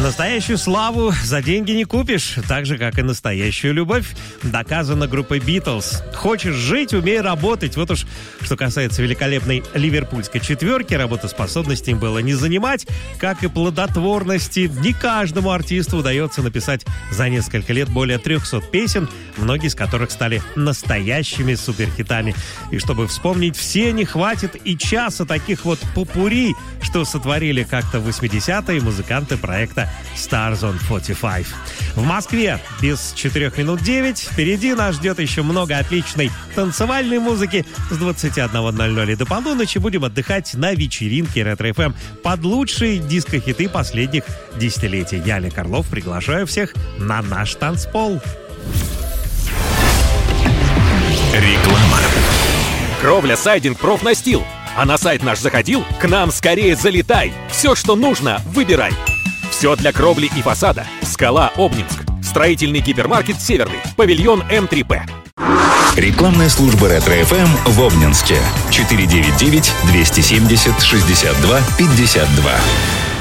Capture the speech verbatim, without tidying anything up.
Настоящую славу за деньги не купишь, так же, как и настоящую любовь. Доказано группой Beatles. Хочешь жить, умей работать. Вот уж что касается великолепной ливерпульской четверки, работоспособности им было не занимать, как и плодотворности. Не каждому артисту удается написать за несколько лет более трехсот песен, многие из которых стали настоящими суперхитами. И чтобы вспомнить все, не хватит и часа таких вот попурри, что сотворили как-то в восьмидесятые музыканты проекта Stars on сорок пять. В Москве без четырех минут девять. Впереди нас ждет еще много отличной танцевальной музыки. С двадцати одного ноль ноль и до полуночи будем отдыхать на вечеринке Ретро эф эм под лучшие диско-хиты последних десятилетий. Я, Олег Орлов, приглашаю всех на наш танцпол. Реклама. Кровля, сайдинг, профнастил. А на сайт наш заходил? К нам скорее залетай. Все, что нужно, выбирай. Все для кровли и фасада. Скала, Обнинск. Строительный гипермаркет «Северный». Павильон эм три пэ. Рекламная служба Ретро эф эм в Обнинске. четыре девять девять двести семьдесят шестьдесят два пятьдесят два.